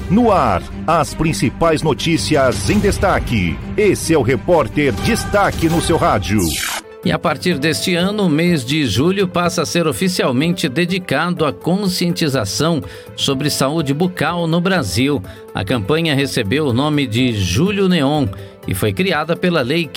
No ar, as principais notícias em destaque. Esse é o Repórter Destaque no seu rádio. E a partir deste ano, o mês de julho passa a ser oficialmente dedicado à conscientização sobre saúde bucal no Brasil. A campanha recebeu o nome de Julho Neon e foi criada pela Lei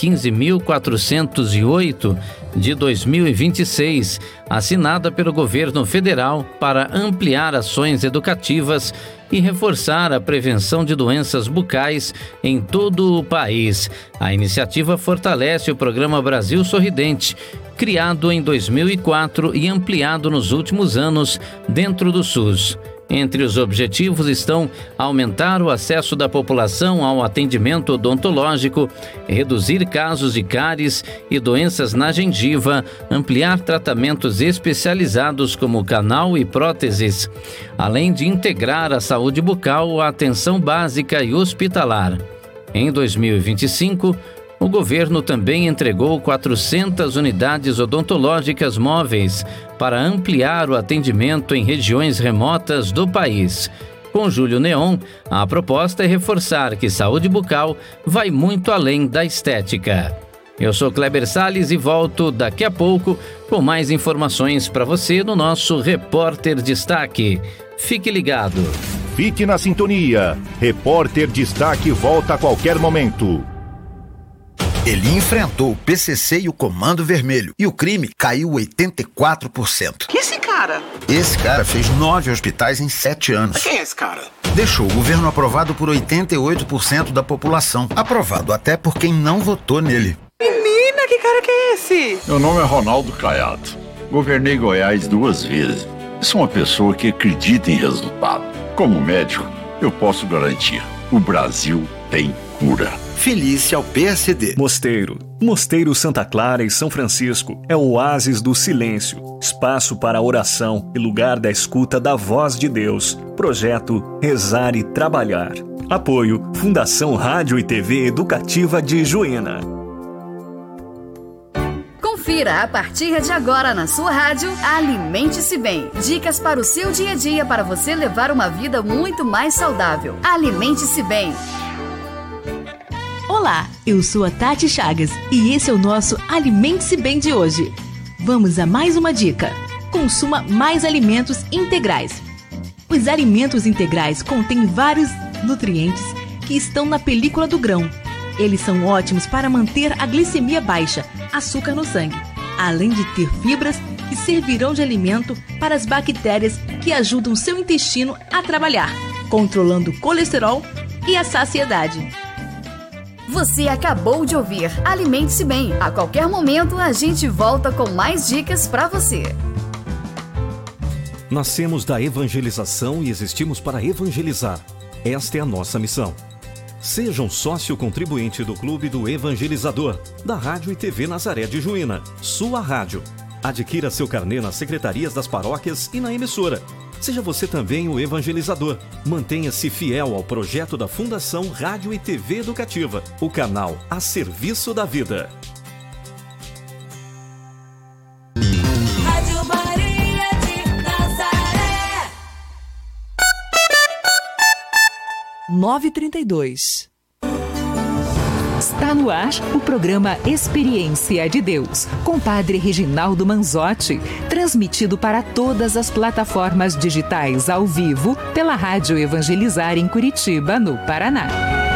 15.408 de 2026, assinada pelo governo federal para ampliar ações educativas e reforçar a prevenção de doenças bucais em todo o país. A iniciativa fortalece o programa Brasil Sorridente, criado em 2004 e ampliado nos últimos anos dentro do SUS. Entre os objetivos estão aumentar o acesso da população ao atendimento odontológico, reduzir casos de cáries e doenças na gengiva, ampliar tratamentos especializados como canal e próteses, além de integrar a saúde bucal à atenção básica e hospitalar. Em 2025, o governo também entregou 400 unidades odontológicas móveis para ampliar o atendimento em regiões remotas do país. Com Julho Neon, a proposta é reforçar que saúde bucal vai muito além da estética. Eu sou Kleber Salles e volto daqui a pouco com mais informações para você no nosso Repórter Destaque. Fique ligado. Fique na sintonia. Repórter Destaque volta a qualquer momento. Ele enfrentou o PCC e o Comando Vermelho e o crime caiu 84%. Quem é esse cara? Esse cara fez 9 hospitais em 7 anos. Quem é esse cara? Deixou o governo aprovado por 88% da população. Aprovado até por quem não votou nele. Menina, que cara que é esse? Meu nome é Ronaldo Caiado. Governei Goiás 2 vezes. Sou uma pessoa que acredita em resultado. Como médico, eu posso garantir: o Brasil tem cura. Felícia ao PSD. Mosteiro Santa Clara e São Francisco é o oásis do silêncio, espaço para oração e lugar da escuta da voz de Deus. Projeto Rezar e Trabalhar. Apoio Fundação Rádio e TV Educativa de Juína. Confira a partir de agora na sua rádio Alimente-se Bem. Dicas para o seu dia a dia para você levar uma vida muito mais saudável. Alimente-se Bem. Olá, eu sou a Tati Chagas e esse é o nosso Alimente-se Bem de hoje. Vamos a mais uma dica. Consuma mais alimentos integrais. Os alimentos integrais contêm vários nutrientes que estão na película do grão. Eles são ótimos para manter a glicemia baixa, açúcar no sangue, além de ter fibras que servirão de alimento para as bactérias que ajudam seu intestino a trabalhar, controlando o colesterol e a saciedade. Você acabou de ouvir Alimente-se Bem. A qualquer momento a gente volta com mais dicas para você. Nascemos da evangelização e existimos para evangelizar. Esta é a nossa missão. Seja um sócio contribuinte do Clube do Evangelizador, da Rádio e TV Nazaré de Juína, sua rádio. Adquira seu carnê nas secretarias das paróquias e na emissora. Seja você também o evangelizador. Mantenha-se fiel ao projeto da Fundação Rádio e TV Educativa, o canal a serviço da vida. Rádio Maria de Nazaré. 9h32. Está no ar o programa Experiência de Deus, com Padre Reginaldo Manzotti, transmitido para todas as plataformas digitais ao vivo pela Rádio Evangelizar em Curitiba, no Paraná.